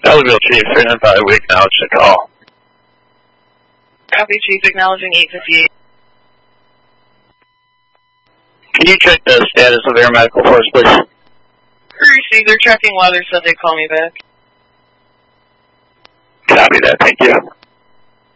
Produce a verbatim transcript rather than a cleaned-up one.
Elderville Chief, three nine five, we acknowledge the call. Copy, Chief, acknowledging eight fifty-eight. Can you check the status of air medical for us, please? Received, they're tracking weather, so they call me back. Copy that, thank you.